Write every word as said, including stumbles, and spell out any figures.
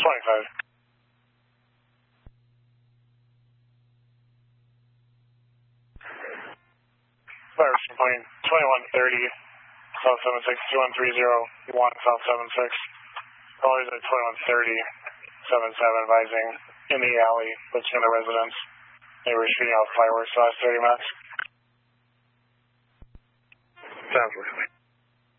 twenty-five. Virus from plane twenty-one thirty, South seven six, two one three zero, one South seven six. Callers at twenty-one thirty, seven seven advising in the alley between the residents. They were shooting out fireworks the last thirty minutes. Sounds good.